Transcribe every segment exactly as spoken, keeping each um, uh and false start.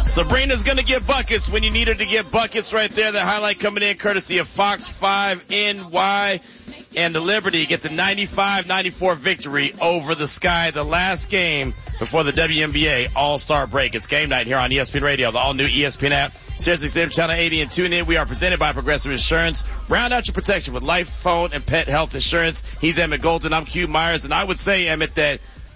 Sabrina's going to get buckets when you need her to get buckets right there. The highlight coming in courtesy of Fox five N Y and the Liberty get the ninety-five ninety-four victory over the Sky, the last game before the W N B A All-Star break. It's game night here on E S P N Radio, the all-new E S P N app, SiriusXM Channel eighty, and tune in. We are presented by Progressive Insurance. Round out your protection with life, phone, and pet health insurance. He's Emmett Golden. I'm Q Myers, and I would say, Emmett, that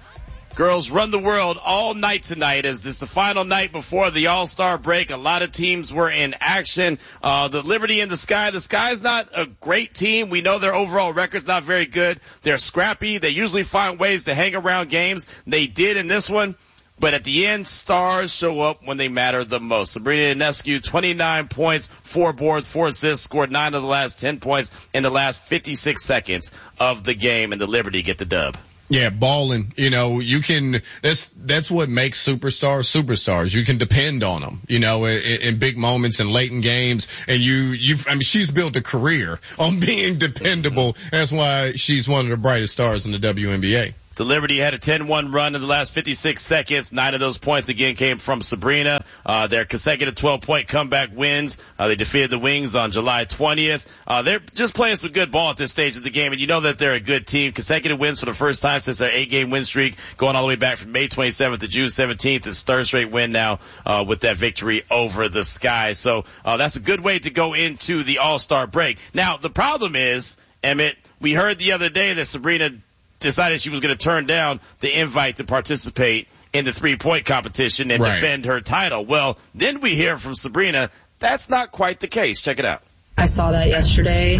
girls run the world all night tonight as this is the final night before the All-Star break. A lot of teams were in action. Uh, the Liberty and the Sky. The Sky's not a great team. We know their overall record's not very good. They're scrappy. They usually find ways to hang around games. They did in this one. But at the end, stars show up when they matter the most. Sabrina Ionescu, twenty-nine points, four boards, four assists, scored nine of the last ten points in the last fifty-six seconds of the game, and the Liberty get the dub. Yeah, balling. You know, you can, that's, that's what makes superstars superstars. You can depend on them, you know, in, in big moments and late in games. And you, you've, I mean, she's built a career on being dependable. That's why she's one of the brightest stars in the W N B A. The Liberty had a ten one run in the last fifty-six seconds. Nine of those points again came from Sabrina. Uh, their consecutive twelve point comeback wins. Uh, they defeated the Wings on July twentieth. Uh, they're just playing some good ball at this stage of the game, and you know that they're a good team. Consecutive wins for the first time since their eight game win streak, going all the way back from May twenty-seventh to June seventeenth. It's third straight win now, uh, with that victory over the Sky. So, uh, that's a good way to go into the All-Star break. Now, the problem is, Emmett, we heard the other day that Sabrina decided she was going to turn down the invite to participate in the three-point competition and right. defend her title. Well, then we hear from Sabrina, that's not quite the case. Check it out. I saw that yesterday.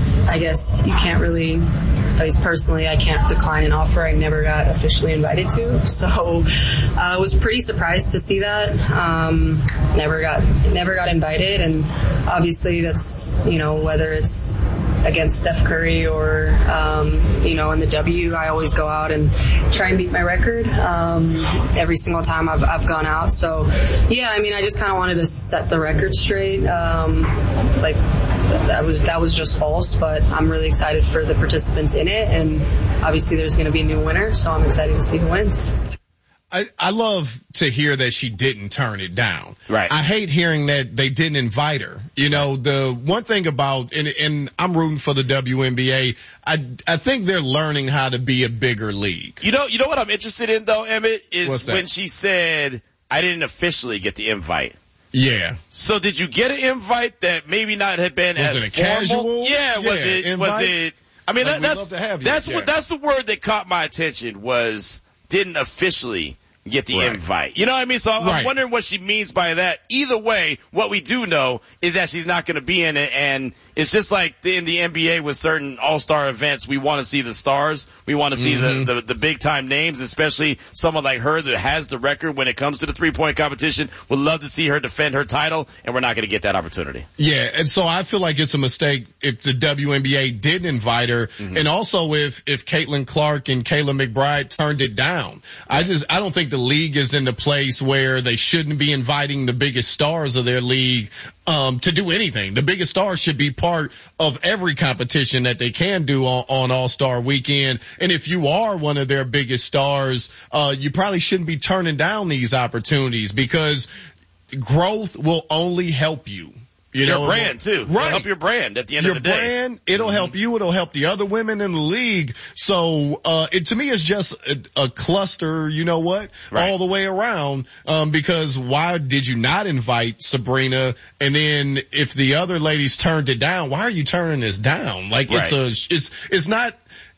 I guess you can't really, at least personally, I can't decline an offer I never got officially invited to. So uh, I was pretty surprised to see that. Um, never got never got invited, and obviously that's, you know, whether it's against Steph Curry or, um, you know, in the W, I always go out and try and beat my record um, every single time I've, I've gone out. So, yeah, I mean, I just kind of wanted to set the record straight. Um, like, that was that was just false, but I'm really excited for the participants in it, and obviously there's going to be a new winner, so I'm excited to see who wins. I, I love to hear that she didn't turn it down. Right. I hate hearing that they didn't invite her. You know, the one thing about, and, and I'm rooting for the W N B A, I, I think they're learning how to be a bigger league. You know, you know what I'm interested in though, Emmett, is when that? she said, I didn't officially get the invite. Yeah. So did you get an invite that maybe not had been was as it a formal? casual? Yeah, was yeah, it, invite? was it, I mean, like, that, that's, that's yeah. what, that's the word that caught my attention was didn't officially get the right. invite. You know what I mean? So I'm right. wondering what she means by that. Either way, what we do know is that she's not going to be in it, and it's just like in the N B A with certain all-star events, we want to see the stars. We want to see mm-hmm. the, the, the big-time names, especially someone like her that has the record when it comes to the three-point competition. Would love to see her defend her title, and we're not going to get that opportunity. Yeah, and so I feel like it's a mistake if the W N B A did invite her, mm-hmm. and also if, if Caitlin Clark and Kayla McBride turned it down. I just, I don't think the league is in the place where they shouldn't be inviting the biggest stars of their league um to do anything. The biggest stars should be part of every competition that they can do on, on All-Star Weekend. And if you are one of their biggest stars, uh you probably shouldn't be turning down these opportunities, because growth will only help you. You your know, brand too. Right. It'll help your brand at the end your of the day. Your brand, it'll mm-hmm. help you, it'll help the other women in the league. So, uh, it, to me, it's just a, a cluster, you know what, right. all the way around. Um, because why did you not invite Sabrina? And then if the other ladies turned it down, why are you turning this down? Like, right. it's a, it's, it's not,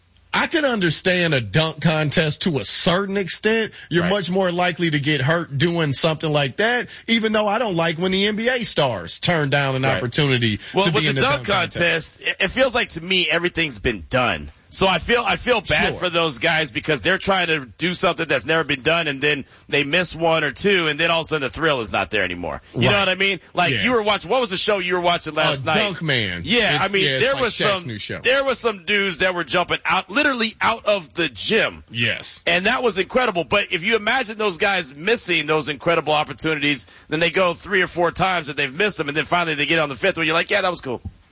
I can understand a dunk contest to a certain extent. You're right. much more likely to get hurt doing something like that, even though I don't like when the N B A stars turn down an right. opportunity well, to with be the in the dunk, dunk contest, contest. It feels like to me everything's been done. So I feel, I feel bad sure. for those guys because they're trying to do something that's never been done, and then they miss one or two, and then all of a sudden the thrill is not there anymore. You right. know what I mean? Like yeah. you were watching, what was the show you were watching last uh, night? Dunk Man. Yeah, it's, I mean, yeah, there like was Shaq's some, new show. there was some dudes that were jumping out, literally out of the gym. Yes. And that was incredible. But if you imagine those guys missing those incredible opportunities, then they go three or four times and they've missed them, and then finally they get on the fifth one, you're like, yeah, that was cool.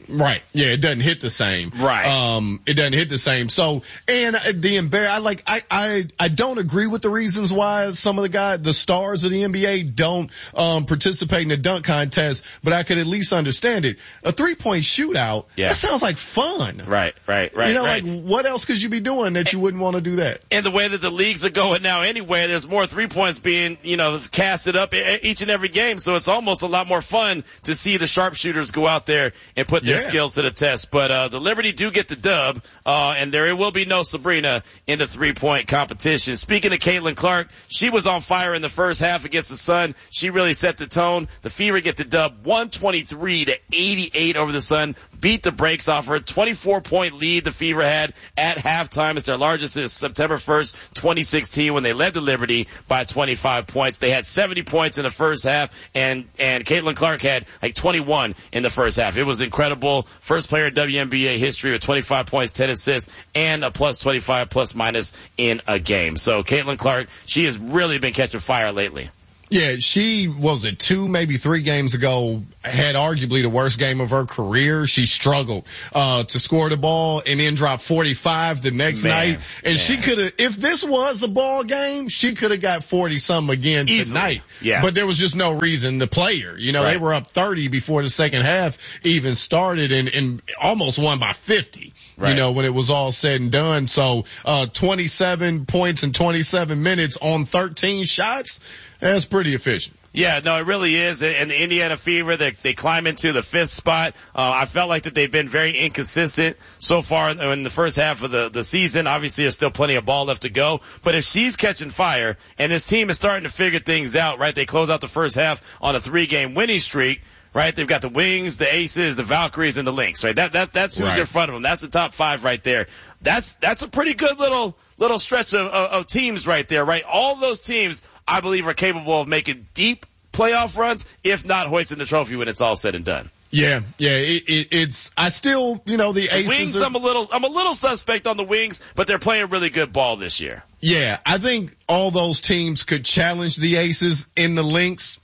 Right. Yeah, it doesn't hit the same. Right. Um, it doesn't hit the same. So, and the embar- I like, I, I, I don't agree with the reasons why some of the guys, the stars of the N B A don't, um, participate in the dunk contest, but I could at least understand it. A three-point shootout, yeah. that sounds like fun. Right, right, right. You know, right. like what else could you be doing that you wouldn't want to do that? And the way that the leagues are going now anyway, there's more three points being, you know, casted up each and every game. So it's almost a lot more fun to see the sharpshooters go out there and put their yeah. skills to the test. But, uh, the Liberty do get the dub, uh, and there will be no Sabrina in the three-point competition. Speaking of Caitlin Clark, she was on fire in the first half against the Sun. She really set the tone. The Fever get the dub one twenty-three to eighty-eight over the Sun. Beat the brakes off her. twenty-four point lead the Fever had at halftime. It's their largest since September first, twenty sixteen, when they led the Liberty by twenty-five points. They had seventy points in the first half, and, and Caitlin Clark had like twenty-one in the first half. It was incredible. First player in W N B A history with twenty-five points, ten assists, and a plus twenty-five plus minus in a game. So Caitlin Clark, she has really been catching fire lately. Yeah, she was it two, maybe three games ago, had arguably the worst game of her career. She struggled, uh, to score the ball and then dropped forty-five the next man, night. And man. she could have, if this was a ball game, she could have got forty something again Easily. tonight. Yeah. But there was just no reason to play her. You know, right. they were up thirty before the second half even started and, and almost won by fifty. Right. You know, when it was all said and done. So, uh, twenty-seven points in twenty-seven minutes on thirteen shots. That's pretty efficient. Yeah, no, it really is. And the Indiana Fever, they, they climb into the fifth spot. Uh, I felt like that they've been very inconsistent so far in the first half of the, the season. Obviously, there's still plenty of ball left to go. But if she's catching fire and this team is starting to figure things out, right, they close out the first half on a three-game winning streak. Right, they've got the Wings, the Aces, the Valkyries, and the Lynx. Right, that that that's who's right. in front of them. That's the top five right there. That's that's a pretty good little little stretch of, of, of teams right there. Right, all those teams I believe are capable of making deep playoff runs, if not hoisting the trophy when it's all said and done. Yeah, yeah, it, it, it's, I still, you know, the, the Aces Wings, are, I'm a little, I'm a little suspect on the Wings, but they're playing really good ball this year. Yeah, I think all those teams could challenge the Aces in the Lynx.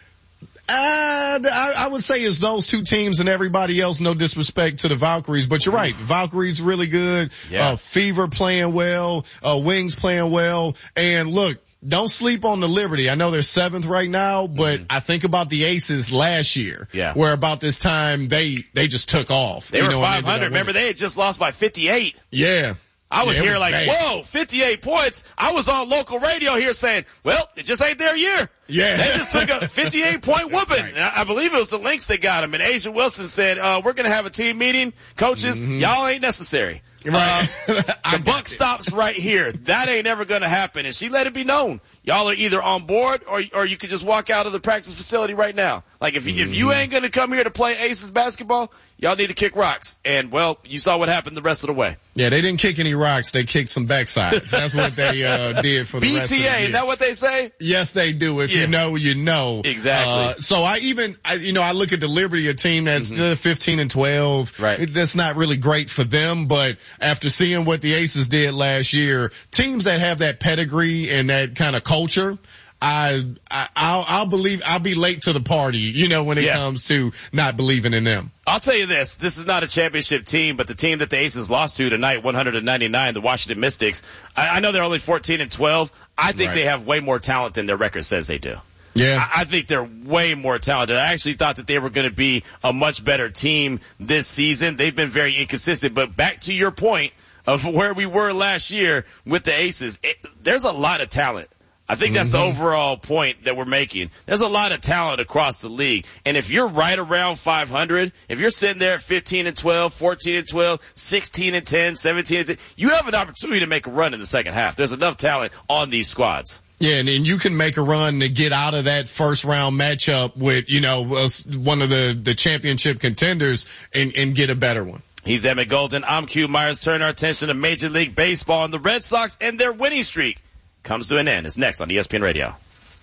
Uh, I, I would say it's those two teams and everybody else, no disrespect to the Valkyries, but you're right. Valkyries really good. Yeah. Uh, Fever playing well, uh, Wings playing well. And look, don't sleep on the Liberty. I know they're seventh right now, but mm-hmm. I think about the Aces last year. Yeah. Where about this time they, they just took off. They you were know, five hundred. Remember they had just lost by fifty-eight. Yeah. I was yeah, here was like, bad. whoa, fifty-eight points. I was on local radio here saying, well, it just ain't their year. Yeah. They just took a fifty-eight point whooping. Right. I, I believe it was the Lynx that got him. And Asia Wilson said, uh, we're going to have a team meeting. Coaches, mm-hmm. y'all ain't necessary. Right. Uh, the buck stops right here. That ain't ever going to happen. And she let it be known. Y'all are either on board or, or you could just walk out of the practice facility right now. Like if, mm-hmm. if you ain't going to come here to play Aces basketball, y'all need to kick rocks. And well, you saw what happened the rest of the way. Yeah, they didn't kick any rocks. They kicked some backsides. That's what they, uh, did for the B T A, rest of the year. isn't that what they say? Yes, they do. If yeah. you know, you know. Exactly. Uh, so I even, I, you know, I look at the Liberty, a team that's mm-hmm. uh, fifteen and twelve. Right. It, that's not really great for them, but after seeing what the Aces did last year, teams that have that pedigree and that kind of culture, I, I, I'll, I'll believe, I'll be late to the party, you know, when it yeah. comes to not believing in them. I'll tell you this, this is not a championship team, but the team that the Aces lost to tonight, one ninety-nine, the Washington Mystics, I, I know they're only fourteen and twelve. I think right. they have way more talent than their record says they do. Yeah. I, I think they're way more talented. I actually thought that they were going to be a much better team this season. They've been very inconsistent, but back to your point of where we were last year with the Aces, it, there's a lot of talent. I think that's mm-hmm. the overall point that we're making. There's a lot of talent across the league. And if you're right around five hundred, if you're sitting there at fifteen and twelve, fourteen and twelve, sixteen and ten, seventeen and ten, you have an opportunity to make a run in the second half. There's enough talent on these squads. Yeah, and, and you can make a run to get out of that first round matchup with, you know, one of the, the championship contenders and, and get a better one. He's Emmett Golden. I'm Q Myers. Turn our attention to Major League Baseball and the Red Sox and their winning streak comes to an end. It's next on E S P N Radio.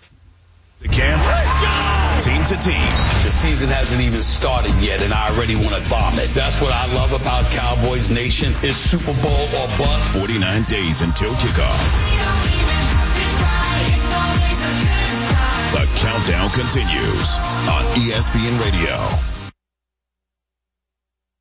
The camp, team to team. The season hasn't even started yet, and I already want to vomit. That's what I love about Cowboys Nation. It's Super Bowl or bust. forty-nine days until kickoff. The countdown continues on E S P N Radio.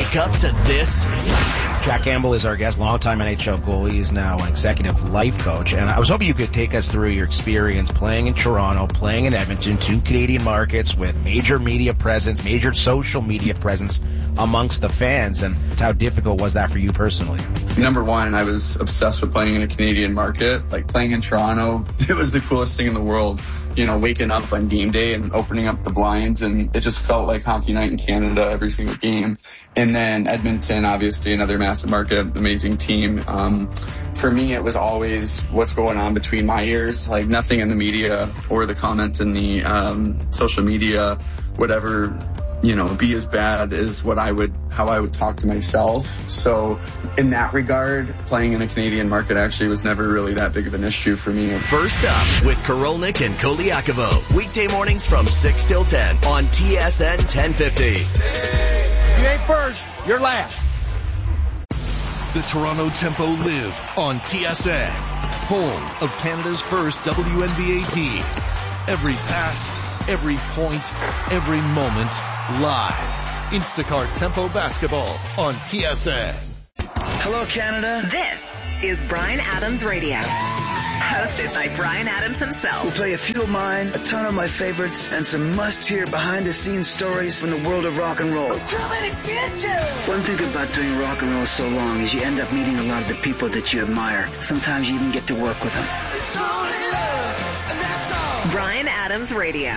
wake up to this? Jack Campbell is our guest, longtime N H L goalie. He's now an executive life coach. And I was hoping you could take us through your experience playing in Toronto, playing in Edmonton, two Canadian markets with major media presence, major social media presence amongst the fans. And how difficult was that for you personally? Number one, I was obsessed with playing in a Canadian market. Like playing in Toronto, it was the coolest thing in the world. You know, waking up on game day and opening up the blinds, and it just felt like hockey night in Canada every single game. And then Edmonton, obviously another massive market, amazing team. Um, for me, it was always what's going on between my ears, like nothing in the media or the comments in the um, social media, whatever, you know, be as bad as what I would, how I would talk to myself. So in that regard, playing in a Canadian market actually was never really that big of an issue for me. First up with Korolnik and Koliakovo. Weekday mornings from six till ten on T S N ten fifty. You ain't first, you're last. The Toronto Tempo live on T S N, home of Canada's first W N B A team. Every pass, every point, every moment, live. Instacart Tempo Basketball on T S N. Hello, Canada. This is Bryan Adams Radio, hosted by Bryan Adams himself. We'll play a few of mine, a ton of my favorites, and some must-hear behind-the-scenes stories from the world of rock and roll. Too many bitches! One thing about doing rock and roll so long is you end up meeting a lot of the people that you admire. Sometimes you even get to work with them. It's only love, and that's all. Bryan Adams Radio.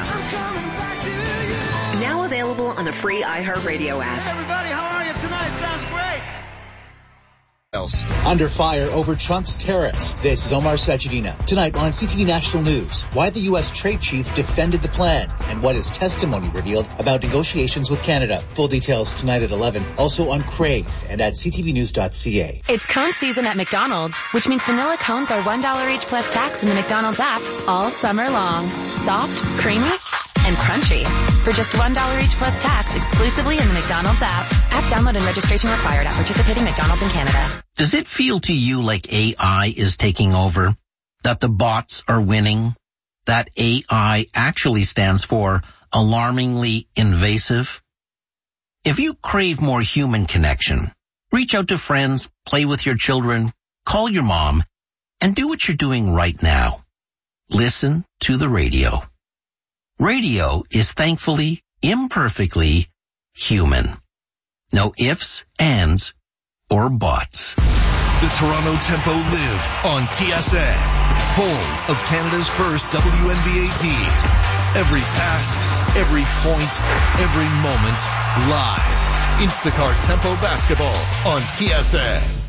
Now available on the free iHeartRadio app. Everybody, how are you tonight? Sounds great. Under fire over Trump's tariffs. This is Omar Sajidina. Tonight on C T V National News, why the U S trade chief defended the plan and what his testimony revealed about negotiations with Canada. Full details tonight at eleven. Also on Crave and at c t v news dot c a. It's cone season at McDonald's, which means vanilla cones are one dollar each plus tax in the McDonald's app all summer long. Soft, creamy, and crunchy. For just one dollar each plus tax exclusively in the McDonald's app. App download and registration required at participating McDonald's in Canada. Does it feel to you like A I is taking over? That the bots are winning? That A I actually stands for alarmingly invasive? If you crave more human connection, reach out to friends, play with your children, call your mom, and do what you're doing right now. Listen to the radio. Radio is thankfully, imperfectly human. No ifs, ands, or buts. The Toronto Tempo live on T S N, home of Canada's first W N B A team. Every pass, every point, every moment, live. Instacart Tempo Basketball on T S N.